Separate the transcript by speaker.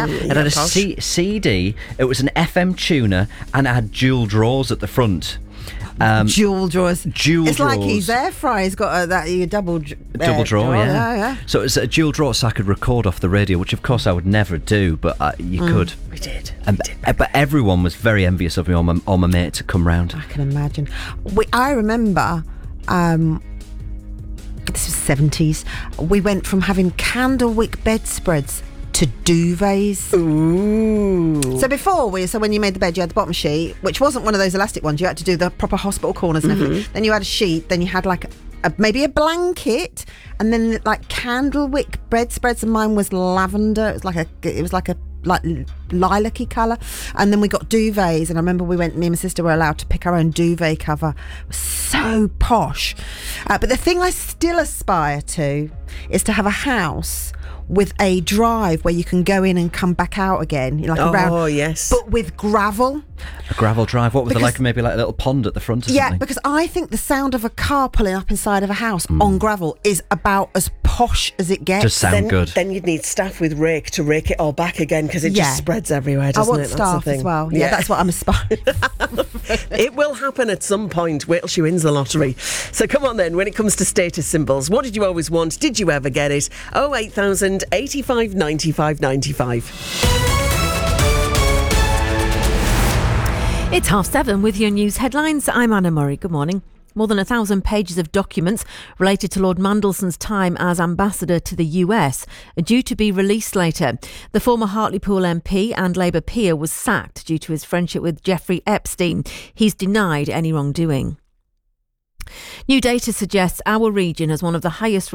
Speaker 1: It had a CD, it was an FM tuner, and it had dual drawers at the front.
Speaker 2: Dual drawers.
Speaker 1: It's
Speaker 2: drawers. Like his air fryer's got a double
Speaker 1: drawer, yeah. So it was a dual drawer, so I could record off the radio, which of course I would never do, but you could.
Speaker 2: We did.
Speaker 1: But everyone was very envious of me, all my mates to come round.
Speaker 2: I can imagine. I remember, this was 70s, we went from having candlewick bedspreads to duvets.
Speaker 3: Ooh.
Speaker 2: So before when you made the bed, you had the bottom sheet, which wasn't one of those elastic ones. You had to do the proper hospital corners and everything. Then you had a sheet. Then you had like maybe a blanket, and then like candlewick bedspreads. And mine was lavender. It was like a lilac-y colour. And then we got duvets, and I remember me and my sister were allowed to pick our own duvet cover. It was so posh. But the thing I still aspire to is to have a house with a drive where you can go in and come back out again,
Speaker 3: yes,
Speaker 2: but with gravel.
Speaker 1: A gravel drive. What was it like? Maybe like a little pond at the front or something?
Speaker 2: Yeah, because I think the sound of a car pulling up inside of a house on gravel is about as posh as it gets.
Speaker 1: Does sound good.
Speaker 3: Then you'd need staff with rake to rake it all back again, because it just spreads everywhere, doesn't it?
Speaker 2: I want staff as well. Yeah, that's what I'm aspiring.
Speaker 3: It will happen at some point. Wait till she wins the lottery. So come on then, when it comes to status symbols, what did you always want? Did you ever get it? 08000 85 95 95.
Speaker 4: It's 7:30 with your news headlines. I'm Anna Murray. Good morning. More than 1,000 pages of documents related to Lord Mandelson's time as ambassador to the US are due to be released later. The former Hartlepool MP and Labour peer was sacked due to his friendship with Jeffrey Epstein. He's denied any wrongdoing. New data suggests our region has one of the highest